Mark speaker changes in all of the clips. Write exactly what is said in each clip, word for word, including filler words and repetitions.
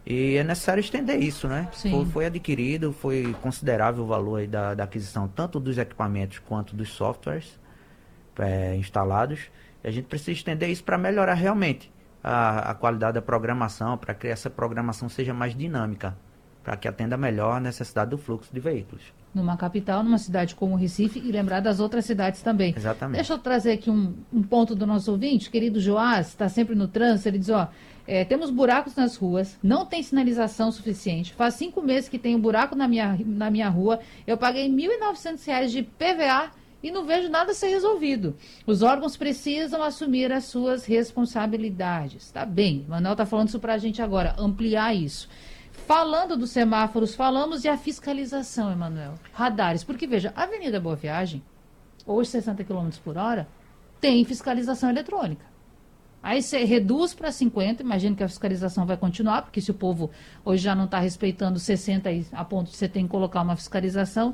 Speaker 1: E é necessário estender isso, né?
Speaker 2: Sim.
Speaker 1: Foi, foi adquirido, foi considerável o valor aí da, da aquisição, tanto dos equipamentos quanto dos softwares é, instalados. E a gente precisa estender isso para melhorar realmente a, a qualidade da programação, para que essa programação seja mais dinâmica, para que atenda melhor a necessidade do fluxo de veículos.
Speaker 2: Numa capital, numa cidade como Recife, e lembrar das outras cidades também.
Speaker 1: Exatamente.
Speaker 2: Deixa eu trazer aqui um, um ponto do nosso ouvinte, querido Joás, está sempre no trânsito, ele diz, ó, é, temos buracos nas ruas, não tem sinalização suficiente, faz cinco meses que tem um buraco na minha, na minha rua, eu paguei mil e novecentos reais de P V A e não vejo nada ser resolvido. Os órgãos precisam assumir as suas responsabilidades. Tá bem, Manuel está falando isso para a gente agora, ampliar isso. Falando dos semáforos, falamos e a fiscalização, Emanuel. Radares, porque veja, a Avenida Boa Viagem, hoje sessenta quilômetros por hora, tem fiscalização eletrônica. Aí você reduz para cinquenta, imagino que a fiscalização vai continuar, porque se o povo hoje já não está respeitando sessenta a ponto de você ter que colocar uma fiscalização.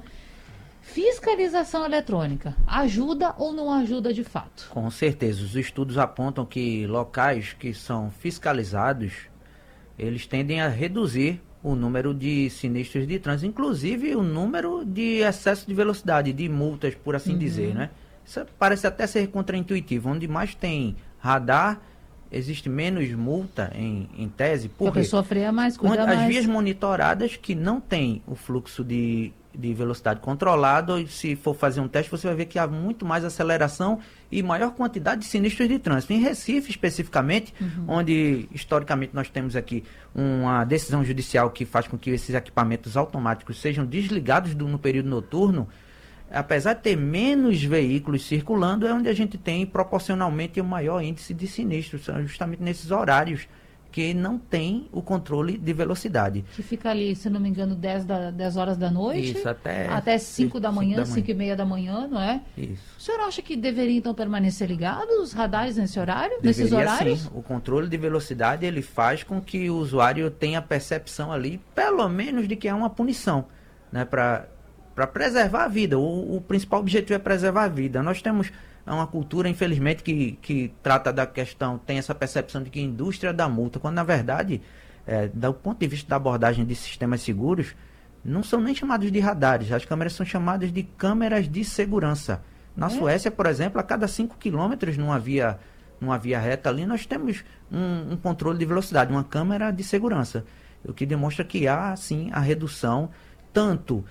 Speaker 2: Fiscalização eletrônica, ajuda ou não ajuda de fato?
Speaker 1: Com certeza, os estudos apontam que locais que são fiscalizados, eles tendem a reduzir o número de sinistros de trânsito, inclusive o número de excesso de velocidade, de multas, por assim uhum. dizer, né? Isso parece até ser contraintuitivo. Onde mais tem radar, existe menos multa em, em tese. Porque
Speaker 2: a pessoa freia mais, cuida
Speaker 1: as
Speaker 2: mais.
Speaker 1: vias monitoradas que não tem o fluxo de, de velocidade controlado, se for fazer um teste, você vai ver que há muito mais aceleração e maior quantidade de sinistros de trânsito. Em Recife, especificamente, uhum. onde historicamente nós temos aqui uma decisão judicial que faz com que esses equipamentos automáticos sejam desligados do, no período noturno, apesar de ter menos veículos circulando, é onde a gente tem proporcionalmente o maior índice de sinistros, justamente nesses horários que não tem o controle de velocidade.
Speaker 2: Que fica ali, se não me engano, dez, da, dez horas da noite,
Speaker 1: isso, até,
Speaker 2: até cinco da manhã,
Speaker 1: cinco
Speaker 2: cinco e meia da manhã, não é?
Speaker 1: Isso.
Speaker 2: O senhor acha que deveriam então permanecer ligados os radares nesse horário,
Speaker 1: Deveria,
Speaker 2: nesses horários?
Speaker 1: Sim. O controle de velocidade ele faz com que o usuário tenha a percepção ali, pelo menos, de que é uma punição, né, para para preservar a vida. O, o principal objetivo é preservar a vida. Nós temos uma cultura, infelizmente, que, que trata da questão, tem essa percepção de que a indústria dá multa, quando na verdade, é, do ponto de vista da abordagem de sistemas seguros, não são nem chamados de radares, as câmeras são chamadas de câmeras de segurança. Na é. Suécia, por exemplo, a cada cinco quilômetros numa via, numa via reta ali, nós temos um, um controle de velocidade, uma câmera de segurança, o que demonstra que há, sim, a redução tanto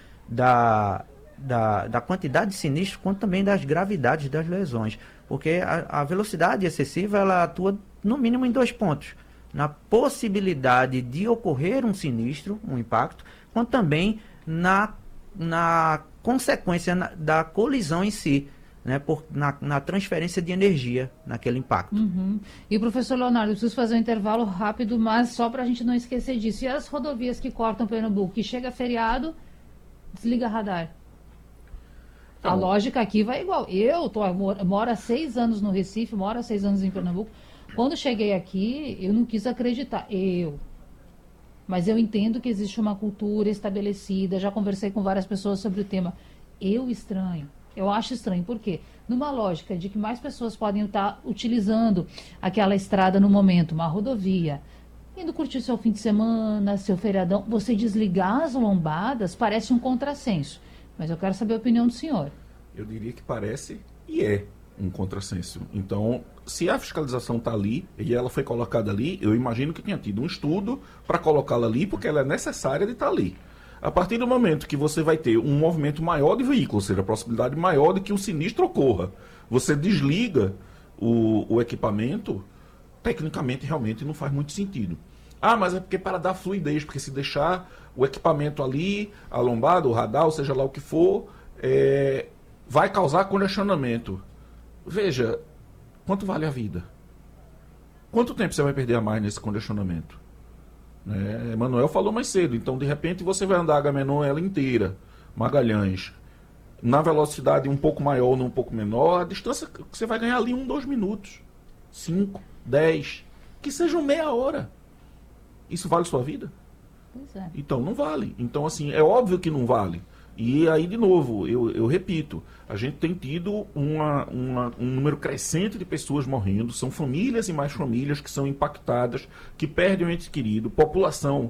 Speaker 1: Da, da, da quantidade de sinistros, quanto também das gravidades das lesões. Porque a, a velocidade excessiva, ela atua no mínimo em dois pontos. Na possibilidade de ocorrer um sinistro, um impacto, quanto também na, na consequência na, da colisão em si, né, por, na, na transferência de energia naquele impacto.
Speaker 2: Uhum. E professor Leonardo, eu preciso fazer um intervalo rápido, mas só para a gente não esquecer disso. E as rodovias que cortam Pernambuco, que chega feriado, desliga radar. Então, a lógica aqui vai igual. Eu tô, moro há seis anos no Recife, moro há seis anos em Pernambuco. Quando cheguei aqui, eu não quis acreditar. Eu. Mas eu entendo que existe uma cultura estabelecida. Já conversei com várias pessoas sobre o tema. Eu estranho. Eu acho estranho. Por quê? Numa lógica de que mais pessoas podem estar utilizando aquela estrada no momento, uma rodovia, indo curtir seu fim de semana, seu feriadão, você desligar as lombadas parece um contrassenso. Mas eu quero saber a opinião do senhor.
Speaker 3: Eu diria que parece e é um contrassenso. Então, se a fiscalização está ali e ela foi colocada ali, eu imagino que tenha tido um estudo para colocá-la ali, porque ela é necessária de estar ali. A partir do momento que você vai ter um movimento maior de veículos, ou seja, a possibilidade maior de que o sinistro ocorra, você desliga o, o equipamento, tecnicamente realmente não faz muito sentido. Ah, mas é porque para dar fluidez, porque se deixar o equipamento ali, a lombada, o radar, ou seja lá o que for, é, vai causar congestionamento. Veja, quanto vale a vida? Quanto tempo você vai perder a mais nesse congestionamento? É, Emanuel falou mais cedo, então de repente você vai andar a Agamenon ela inteira, Magalhães, na velocidade um pouco maior ou um pouco menor, a distância que você vai ganhar ali um, dois minutos, cinco, dez, que sejam meia hora. Isso vale sua vida?
Speaker 2: Pois é.
Speaker 3: Então não vale. Então assim, é óbvio que não vale. E aí, de novo, eu, eu repito, a gente tem tido uma, uma, um número crescente de pessoas morrendo, são famílias e mais famílias que são impactadas, que perdem o ente querido, população